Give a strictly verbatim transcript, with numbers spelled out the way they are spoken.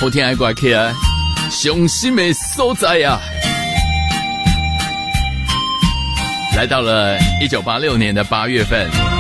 好听的歌曲啊，伤心的所在啊。来到了一九八六年的八月份。